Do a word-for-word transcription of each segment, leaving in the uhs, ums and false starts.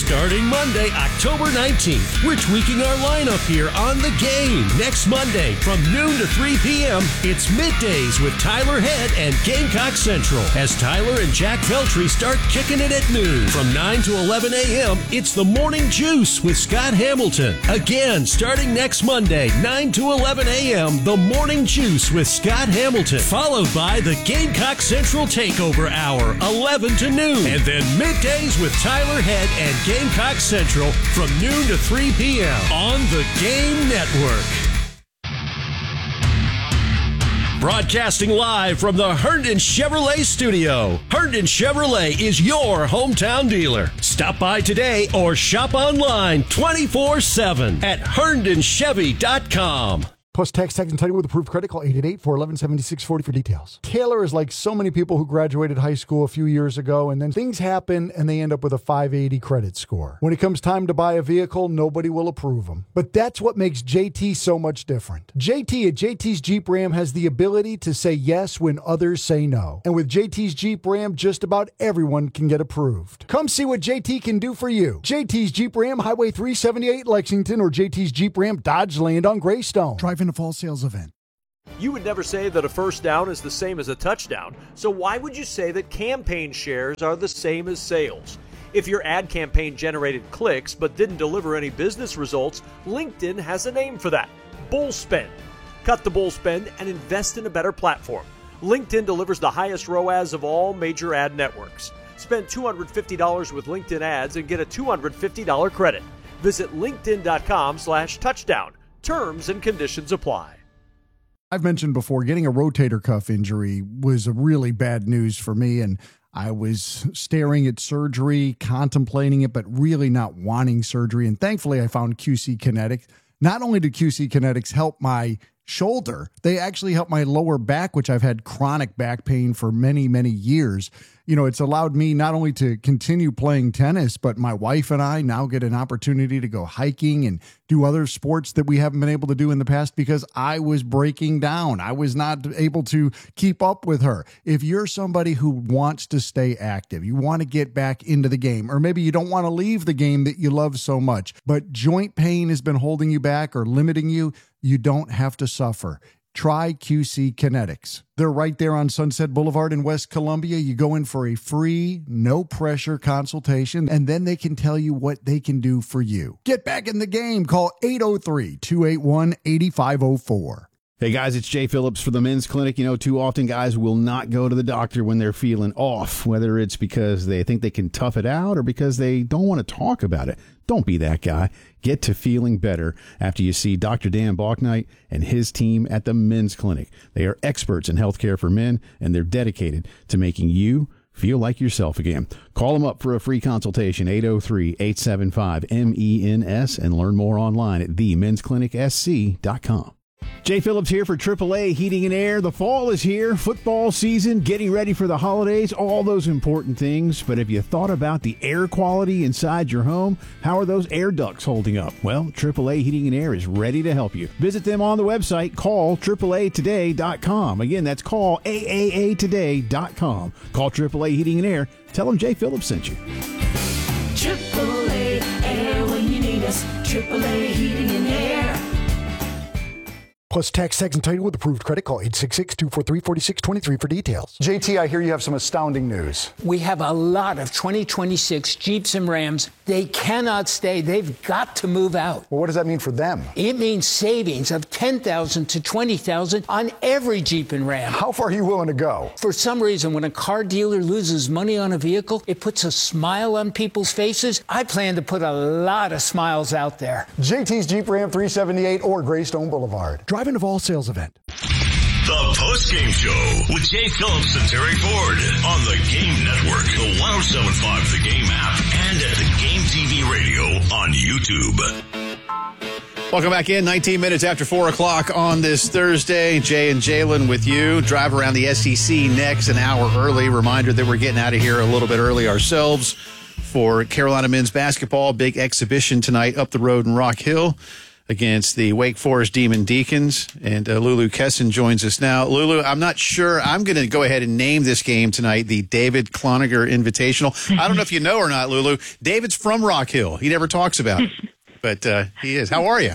Starting Monday, October nineteenth, we're tweaking our lineup here on The Game. Next Monday, from noon to three p.m., it's Middays with Tyler Head and Gamecock Central. As Tyler and Jack Feltry start kicking it at noon. From nine to eleven a.m., it's The Morning Juice with Scott Hamilton. Again, starting next Monday, nine to eleven a.m., The Morning Juice with Scott Hamilton. Followed by the Gamecock Central Takeover Hour, eleven to noon. And then Middays with Tyler Head and Gamecock Central from noon to three p.m. on the Game Network. Broadcasting live from the Herndon Chevrolet studio. Herndon Chevrolet is your hometown dealer. Stop by today or shop online twenty-four seven at herndon chevy dot com. Plus, text, text, and title with approved credit. Call eight eight eight, four one one, seven six four zero for details. Taylor is like so many people who graduated high school a few years ago, and then things happen, and they end up with a five eighty credit score. When it comes time to buy a vehicle, nobody will approve them. But that's what makes J T so much different. J T at J T's Jeep Ram has the ability to say yes when others say no. And with J T's Jeep Ram, just about everyone can get approved. Come see what J T can do for you. J T's Jeep Ram, Highway three seventy-eight, Lexington, or J T's Jeep Ram, Dodge Land on Greystone. Drive in a fall sales event. You would never say that a first down is the same as a touchdown, so why would you say that campaign shares are the same as sales? If your ad campaign generated clicks but didn't deliver any business results, LinkedIn has a name for that: bull spend. Cut the bull spend and invest in a better platform. LinkedIn delivers the highest R O A S of all major ad networks. Spend two hundred fifty dollars with LinkedIn ads and get a two hundred fifty dollars credit. Visit linkedin.com slash touchdown. Terms and conditions apply. I've mentioned before, getting a rotator cuff injury was a really bad news for me, and I was staring at surgery, contemplating it, but really not wanting surgery. And thankfully, I found Q C Kinetics. Not only did Q C Kinetics help my shoulder, they actually helped my lower back, which I've had chronic back pain for many, many years. You know, it's allowed me not only to continue playing tennis, but my wife and I now get an opportunity to go hiking and do other sports that we haven't been able to do in the past because I was breaking down. I was not able to keep up with her. If you're somebody who wants to stay active, you want to get back into the game, or maybe you don't want to leave the game that you love so much, but joint pain has been holding you back or limiting you, you don't have to suffer. Try Q C Kinetics. They're right there on Sunset Boulevard in West Columbia. You go in for a free, no-pressure consultation, and then they can tell you what they can do for you. Get back in the game. Call eight oh three, two eight one, eight five oh four. Hey guys, it's Jay Phillips for the Men's Clinic. You know, too often guys will not go to the doctor when they're feeling off, whether it's because they think they can tough it out or because they don't want to talk about it. Don't be that guy. Get to feeling better after you see Doctor Dan Balknight and his team at the Men's Clinic. They are experts in healthcare for men, and they're dedicated to making you feel like yourself again. Call them up for a free consultation, eight oh three, eight seven five, M E N S, and learn more online at the mens clinic s c dot com. Jay Phillips here for triple A Heating and Air. The fall is here, football season, getting ready for the holidays, all those important things. But have you thought about the air quality inside your home? How are those air ducts holding up? Well, triple A Heating and Air is ready to help you. Visit them on the website. Call triple A today dot com. Again, that's call triple A today dot com. Call triple A Heating and Air. Tell them Jay Phillips sent you. triple A Air when you need us. triple A Heating and Air. Plus, tax, tax, and title with approved credit. Call eight six six, two four three, four six two three for details. J T, I hear you have some astounding news. We have a lot of twenty twenty-six Jeeps and Rams. They cannot stay. They've got to move out. Well, what does that mean for them? It means savings of ten thousand dollars to twenty thousand dollars on every Jeep and Ram. How far are you willing to go? For some reason, when a car dealer loses money on a vehicle, it puts a smile on people's faces. I plan to put a lot of smiles out there. J T's Jeep Ram three seventy-eight or Greystone Boulevard. Drive into All Sales event. The Post-Game Show with Jay Phillips and Terry Ford on the Game Network, the one oh seven point five The Game app, and at the Game T V radio on YouTube. Welcome back in. nineteen minutes after four o'clock on this Thursday. Jay and Jalen with you. Drive around the S E C next, an hour early. Reminder that we're getting out of here a little bit early ourselves for Carolina men's basketball. Big exhibition tonight up the road in Rock Hill. against the Wake Forest Demon Deacons. And uh, Lulu Kesson joins us now. Lulu, I'm not sure. I'm going to go ahead and name this game tonight the David Cloninger Invitational. I don't know if you know or not, Lulu. David's from Rock Hill. He never talks about it, but uh, he is. How are you?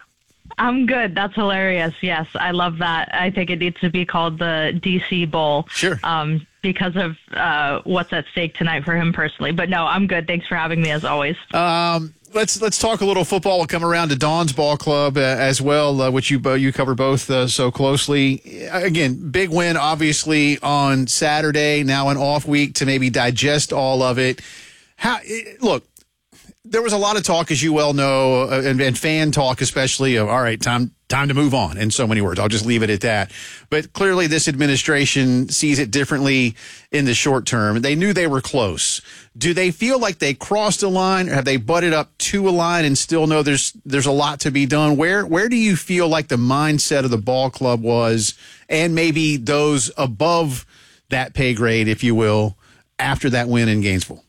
I'm good. That's hilarious. Yes, I love that. I think it needs to be called the D C Bowl. Sure. Um, because of uh, what's at stake tonight for him personally. But no, I'm good. Thanks for having me as always. Um, let's let's talk a little football. We'll come around to Dawn's Ball Club uh, as well, uh, which you uh, you cover both uh, so closely. Again, big win obviously on Saturday. Now an off week to maybe digest all of it. How look. There was a lot of talk, as you well know, uh, and, and fan talk especially, of, all right, time time to move on, in so many words. I'll just leave it at that. But clearly this administration sees it differently in the short term. They knew they were close. Do they feel like they crossed a line, or have they butted up to a line and still know there's there's a lot to be done? Where, where do you feel like the mindset of the ball club was, and maybe those above that pay grade, if you will, after that win in Gainesville?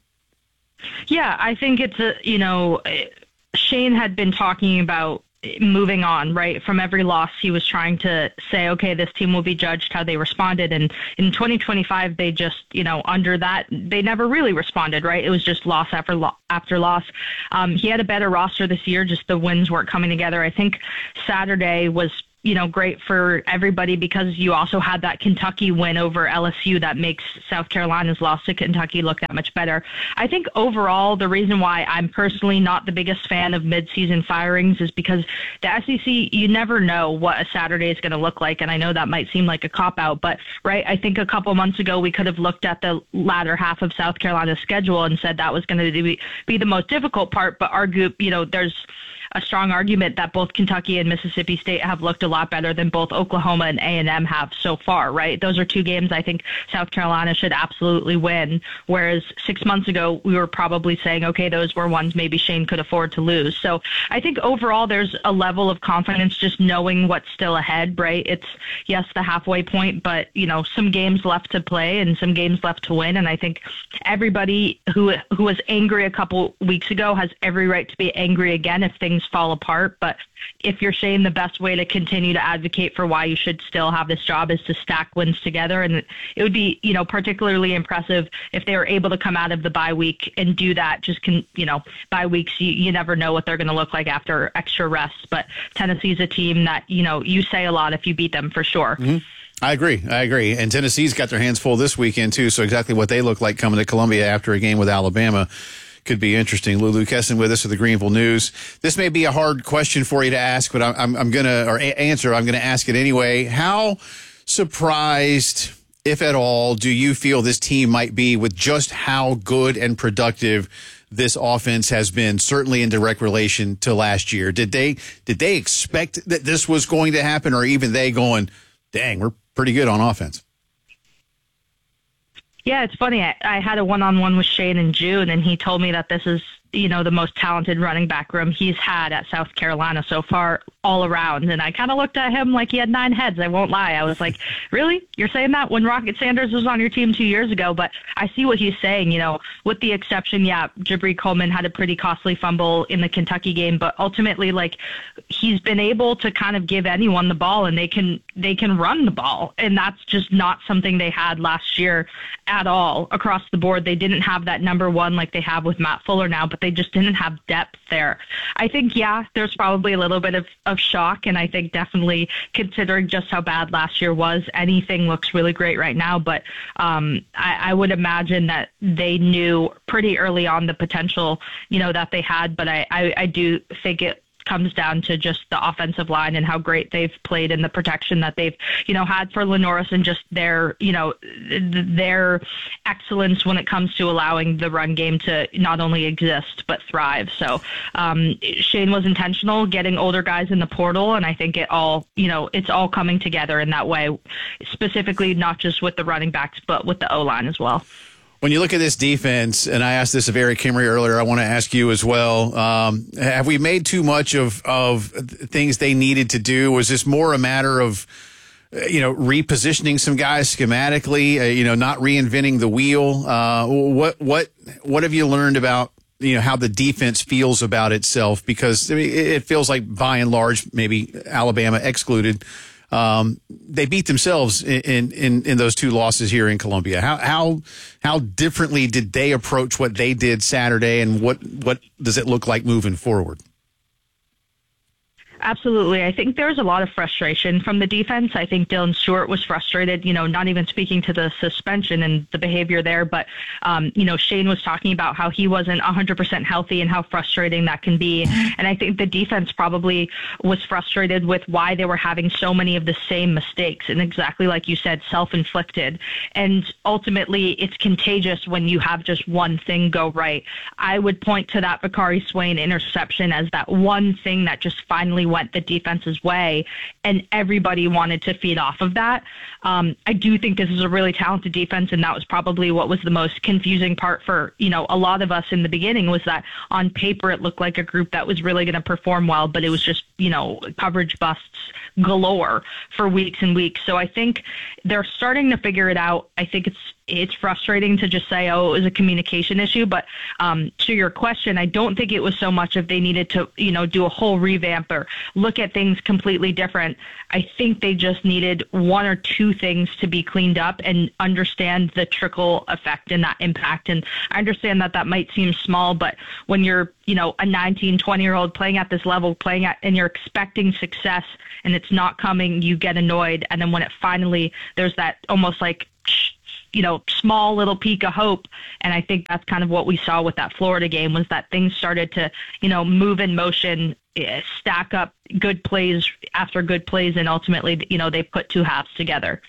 Yeah, I think it's a, you know, Shane had been talking about moving on, right? From every loss, he was trying to say, okay, this team will be judged how they responded. And in twenty twenty-five, they just, you know, under that, they never really responded, right? It was just loss after lo- after loss. Um, he had a better roster this year, just the wins weren't coming together. I think Saturday was, you know, great for everybody because you also had that Kentucky win over L S U that makes South Carolina's loss to Kentucky look that much better. I think overall, the reason why I'm personally not the biggest fan of midseason firings is because the S E C, you never know what a Saturday is going to look like. And I know that might seem like a cop-out, but right, I think a couple months ago, we could have looked at the latter half of South Carolina's schedule and said that was going to be, be the most difficult part, but argue, you know, there's a strong argument that both Kentucky and Mississippi State have looked a lot better than both Oklahoma and A and M have so far, right? Those are two games I think South Carolina should absolutely win, whereas six months ago we were probably saying, okay, those were ones maybe Shane could afford to lose. So I think overall there's a level of confidence just knowing what's still ahead, right? It's, yes, the halfway point, but, you know, some games left to play and some games left to win, and I think everybody who who was angry a couple weeks ago has every right to be angry again if things fall apart. But if you're saying the best way to continue to advocate for why you should still have this job is to stack wins together, and it would be, you know, particularly impressive if they were able to come out of the bye week and do that. Just can, you know, bye weeks, you, you never know what they're going to look like after extra rests. But Tennessee's a team that, you know, you say a lot if you beat them for sure. Mm-hmm. I agree. I agree. And Tennessee's got their hands full this weekend, too. So exactly what they look like coming to Columbia after a game with Alabama could be interesting. Lulu Kesson with us with the Greenville News. This may be a hard question for you to ask, but I'm, I'm going to, or a- answer, I'm going to ask it anyway. How surprised, if at all, do you feel this team might be with just how good and productive this offense has been, certainly in direct relation to last year? Did they, did they expect that this was going to happen, or even they going, dang, we're pretty good on offense? Yeah, it's funny. I, I had a one-on-one with Shane in June, and he told me that this is, you know, the most talented running back room he's had at South Carolina so far all around. And I kind of looked at him like he had nine heads. I won't lie. I was like, really? You're saying that when Rocket Sanders was on your team two years ago? But I see what he's saying, you know, with the exception, yeah, Jabri Coleman had a pretty costly fumble in the Kentucky game, but ultimately, like, he's been able to kind of give anyone the ball, and they can, they can run the ball. And that's just not something they had last year at all across the board. They didn't have that number one like they have with Matt Fuller now, but they just didn't have depth there. I think, yeah, there's probably a little bit of, of shock, and I think definitely considering just how bad last year was, anything looks really great right now, but um, I, I would imagine that they knew pretty early on the potential, you know, that they had, but I, I, I do think it comes down to just the offensive line and how great they've played and the protection that they've, you know, had for Lenoris, and just their, you know, their excellence when it comes to allowing the run game to not only exist but thrive. So um, Shane was intentional getting older guys in the portal, and I think it all, you know, it's all coming together in that way, specifically not just with the running backs but with the O-line as well. When you look at this defense, and I asked this of Eric Kimmery earlier, I want to ask you as well, um, have we made too much of, of things they needed to do? Was this more a matter of, you know, repositioning some guys schematically, uh, you know, not reinventing the wheel? Uh, what, what, what have you learned about you know, how the defense feels about itself, because I mean, it feels like by and large, maybe Alabama excluded, um, they beat themselves in, in, in those two losses here in Columbia. How, how, how differently did they approach what they did Saturday, and what, what does it look like moving forward? Absolutely. I think there was a lot of frustration from the defense. I think Dylan Stewart was frustrated, you know, not even speaking to the suspension and the behavior there, but, um, you know, Shane was talking about how he wasn't one hundred percent healthy and how frustrating that can be. And I think the defense probably was frustrated with why they were having so many of the same mistakes, and exactly like you said, self-inflicted. And ultimately, it's contagious when you have just one thing go right. I would point to that Bakari Swain interception as that one thing that just finally went the defense's way, and everybody wanted to feed off of that. Um, I do think this is a really talented defense, and that was probably what was the most confusing part for, you know, a lot of us in the beginning, was that on paper it looked like a group that was really going to perform well, but it was just, you know, coverage busts galore for weeks and weeks. So I think they're starting to figure it out. I think it's it's frustrating to just say, oh, it was a communication issue. But um, to your question, I don't think it was so much if they needed to, you know, do a whole revamp or look at things completely different. I think they just needed one or two things to be cleaned up and understand the trickle effect and that impact. And I understand that that might seem small, but when you're, you know, a nineteen, twenty year old playing at this level, playing at, and you're expecting success and it's not coming, you get annoyed. And then when it finally, there's that almost like, you know, small little peak of hope. And I think that's kind of what we saw with that Florida game, was that things started to, you know, move in motion, stack up good plays after good plays. And ultimately, you know, they put two halves together.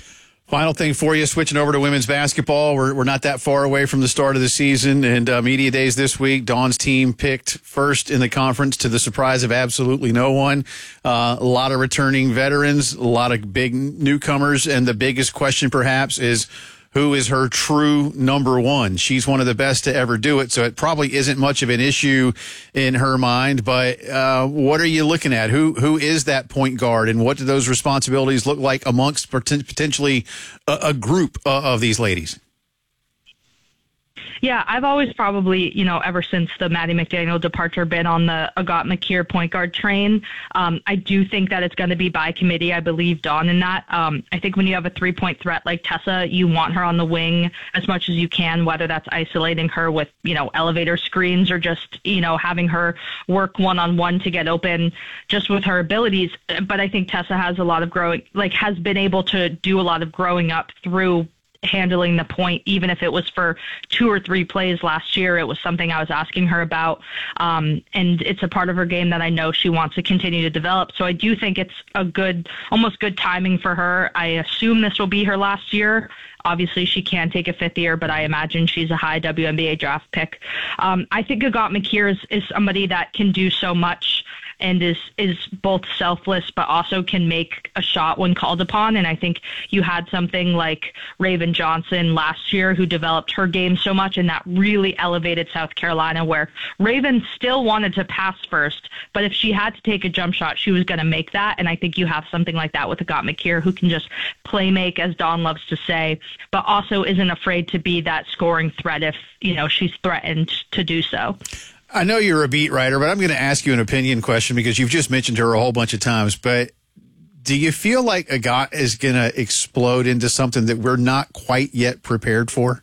Final thing for you, switching over to women's basketball. We're we're not that far away from the start of the season, and uh, media days this week. Dawn's team picked first in the conference, to the surprise of absolutely no one. Uh, a lot of returning veterans, a lot of big newcomers, and the biggest question perhaps is, who is her true number one? She's one of the best to ever do it, so it probably isn't much of an issue in her mind. But uh, what are you looking at? Who Who is that point guard, and what do those responsibilities look like amongst potentially a, a group of these ladies? Yeah, I've always probably, you know, ever since the Maddie McDaniel departure, been on the Agat McKeer point guard train. Um, I do think that it's going to be by committee. I believe Dawn in that. Um, I think when you have a three-point threat like Tessa, you want her on the wing as much as you can, whether that's isolating her with, you know, elevator screens or just, you know, having her work one-on-one to get open just with her abilities. But I think Tessa has a lot of growing, like has been able to do a lot of growing up through handling the point, even if it was for two or three plays last year. It was something I was asking her about. Um, and it's a part of her game that I know she wants to continue to develop. So I do think it's a good, almost good timing for her. I assume this will be her last year. Obviously, she can take a fifth year, but I imagine she's a high W N B A draft pick. Um, I think Agat McKeer is, is somebody that can do so much and is is both selfless but also can make a shot when called upon. And I think you had something like Raven Johnson last year who developed her game so much, and that really elevated South Carolina, where Raven still wanted to pass first, but if she had to take a jump shot, she was going to make that. And I think you have something like that with Agat McKeer, who can just play make, as Dawn loves to say, but also isn't afraid to be that scoring threat if, you know, she's threatened to do so. I know you're a beat writer, but I'm going to ask you an opinion question because you've just mentioned her a whole bunch of times. But do you feel like Agat is going to explode into something that we're not quite yet prepared for?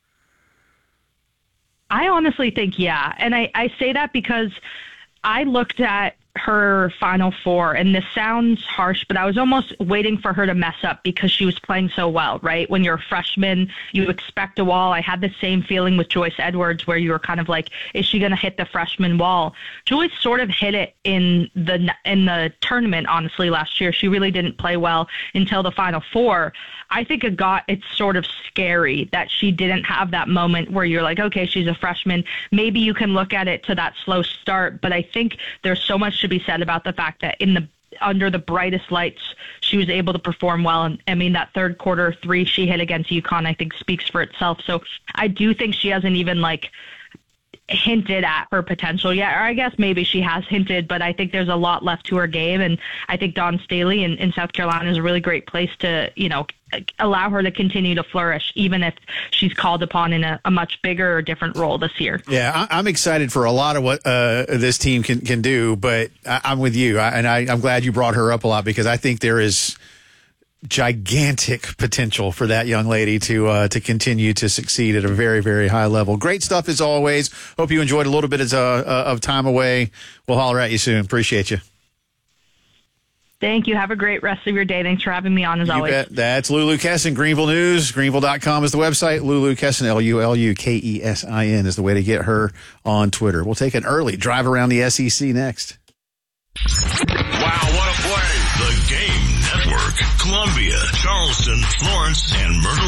I honestly think, yeah. And I, I say that because I looked at her Final Four, and this sounds harsh, but I was almost waiting for her to mess up because she was playing so well, right? When you're a freshman, you expect a wall. I had the same feeling with Joyce Edwards, where you were kind of like, is she going to hit the freshman wall? Joyce sort of hit it in the in the tournament, honestly, last year. She really didn't play well until the Final Four. I think Agat, it's sort of scary that she didn't have that moment where you're like, okay, she's a freshman. Maybe you can look at it to that slow start, but I think there's so much to be said about the fact that in the under the brightest lights, she was able to perform well. And I mean, that third quarter three she hit against UConn, I think, speaks for itself. So I do think she hasn't even like hinted at her potential yet, or I guess maybe she has hinted, but I think there's a lot left to her game, and I think Dawn Staley in, in South Carolina is a really great place to, you know, allow her to continue to flourish, even if she's called upon in a, a much bigger or different role this year. Yeah, I, I'm excited for a lot of what uh, this team can, can do, but I, I'm with you, I, and I, I'm glad you brought her up a lot, because I think there is gigantic potential for that young lady to uh, to continue to succeed at a very, very high level. Great stuff as always. Hope you enjoyed a little bit of, uh, of time away. We'll holler at you soon. Appreciate you. Thank you. Have a great rest of your day. Thanks for having me on, as you always. Bet. That's Lulu Kessin, Greenville News. Greenville dot com is the website. Lulu Kessin, L U L U K E S I N, is the way to get her on Twitter. We'll take an early drive around the S E C next. Wow, what a play. The Game Network. Columbia, Charleston, Florence, and Myrtle